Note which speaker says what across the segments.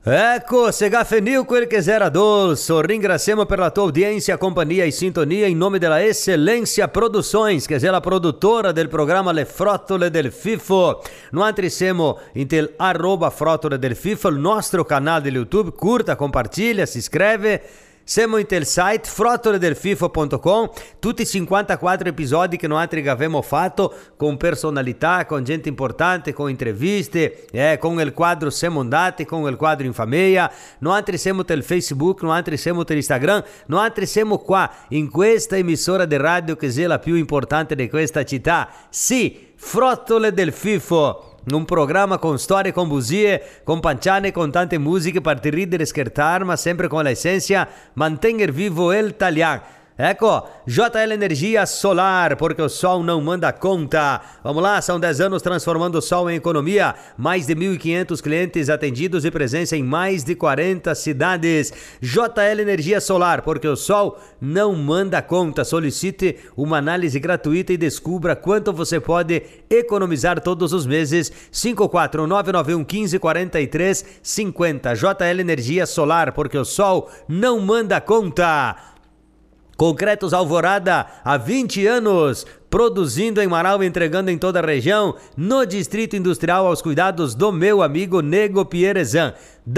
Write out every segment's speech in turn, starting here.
Speaker 1: Ecco, se gaffenil quel che era dolce. Ringraziamo per la tua audiência, companhia e sintonia in nome della Excelência Produções, che è la produttora del programma Le Frottole del Fifo. Noi siamo in tel @Frottole del Fifo, il nostro canale di YouTube. Curta, compartilha, si iscreve. Siamo in tel site frottoledelfifo.com, tutti i 54 episodi che noi abbiamo fatto con personalità, con gente importante, con interviste, con il quadro Siamo andati, con il quadro in famiglia. Noi siamo tel Facebook, noi siamo tel Instagram, noi siamo qua in questa emissora di radio che è la più importante di questa città. Sì, Frottole del Fifo. Un programma con storie, con bugie, con panciane, con tante musiche per ridere e scherzare, ma sempre con l'essenza mantenere vivo il italiano. Ecco, JL Energia Solar, porque o sol não manda conta. Vamos lá, são 10 anos transformando o sol em economia. Mais de 1.500 clientes atendidos e presença em mais de 40 cidades. JL Energia Solar, porque o sol não manda conta. Solicite uma análise gratuita e descubra quanto você pode economizar todos os meses. 54991 15 43 50. JL Energia Solar, porque o sol não manda conta. Concretos Alvorada, há 20 anos, produzindo em Marau e entregando em toda a região, no Distrito Industrial aos cuidados do meu amigo Nego Pierezan.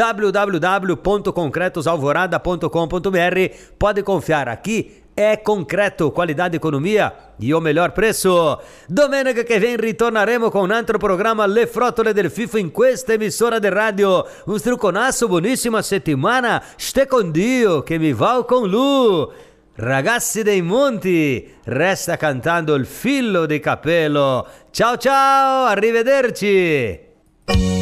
Speaker 1: www.concretosalvorada.com.br. Pode confiar, aqui é concreto, qualidade, economia e o melhor preço. Domenica che vem ritornaremo con un altro programma Le Frottole del Fifo in questa emissora di radio. Un struconasso, buonissima settimana. Ste con Dio, che mi va con lui. Ragazzi dei Monti, resta cantando il filo di capello. Ciao ciao, arrivederci.